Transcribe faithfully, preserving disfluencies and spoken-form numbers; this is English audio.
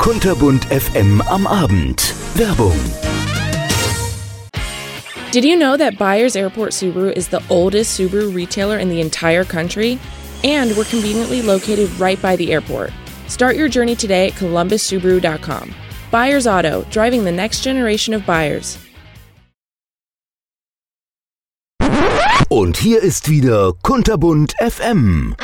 Kunterbunt F M am Abend. Werbung. Did you know that Byers Airport Subaru is the oldest Subaru retailer in the entire country? And we're conveniently located right by the airport. Start your journey today at columbus subaru dot com. Byers Auto, driving the next generation of buyers. Und hier ist wieder Kunterbunt F M.